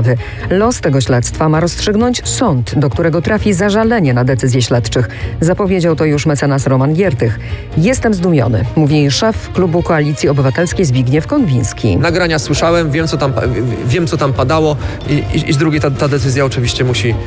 sprawy. Los tego śledztwa ma rozstrzygnąć sąd, do którego trafi zażalenie na decyzje śledczych. Zapowiedział to już mecenas Roman Giertych. Jestem zdumiony, mówi szef klubu Koalicji Obywatelskiej Zbigniew Konwiński. Nagrania słyszałem, wiem co tam padało i z drugiej ta decyzja oczywiście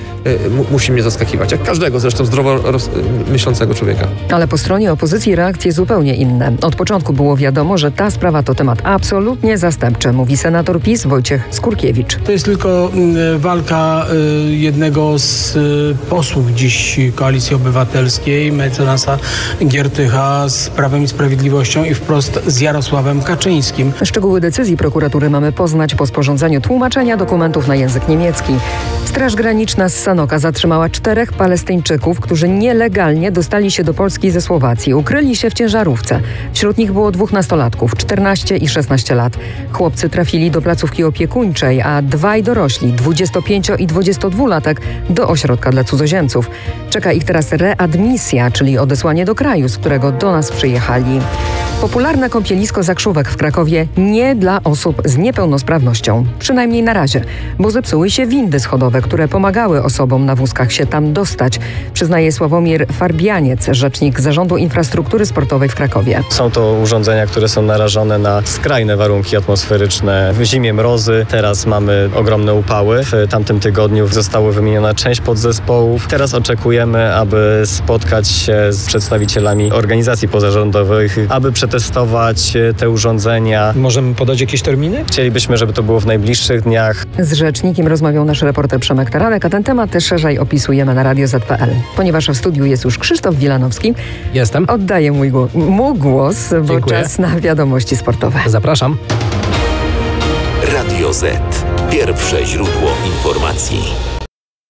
musi mnie zaskakiwać. Jak każdego zresztą zdrowo myślącego człowieka. Ale po stronie opozycji reakcje zupełnie inne. Od początku było wiadomo, że ta sprawa to temat absolutnie zastępczy, mówi senator PiS Wojciech Skurkiewicz. To jest tylko walka jednego z posłów dziś Koalicji Obywatelskiej, mecenasa Giertycha, z Prawem i Sprawiedliwością i wprost z Jarosławem Kaczyńskim. Szczegóły decyzji prokuratury mamy poznać po sporządzeniu tłumaczenia dokumentów na język niemiecki. Straż Graniczna z Sanoka zatrzymała 4 Palestyńczyków, którzy nielegalnie dostali się do Polski ze Słowacji. Ukryli się w ciężarówce. Wśród nich było 2 nastolatków, 14 i 16 lat. Chłopcy trafili do placówki opiekuńczej, a 2 dorośli, 25 i 22-latek, do ośrodka dla cudzoziemców. Czeka ich teraz readmisja, czyli odesłanie do kraju, z którego do nas przyjechali. Popularne kąpielisko Zakrzówek w Krakowie nie dla osób z niepełnosprawnością. Przynajmniej na razie, bo zepsuły się windy schodowe, które pomagały osobom na wózkach się tam dostać, przyznaje Sławomir Farbianiec, rzecznik Zarządu Infrastruktury Sportowej w Krakowie. Są to urządzenia, które są narażone na skrajne warunki atmosferyczne. W zimie mrozy, teraz mamy ogromne upały. W tamtym tygodniu została wymieniona część podzespołów. Teraz oczekujemy, aby spotkać się z przedstawicielami organizacji pozarządowych, aby przetestować te urządzenia. Możemy podać jakieś terminy? Chcielibyśmy, żeby to było w najbliższych dniach. Z rzecznikiem rozmawiał nasz reporter Przemek Taralek, a ten temat też szerzej opisujemy na Radio Z.pl. Ponieważ w studiu jest już Krzysztof Wilanowski, Jestem. oddaję mu głos, bo Dziękuję. czas na wiadomości sportowe. Zapraszam. Radio Z. Pierwsze źródło informacji.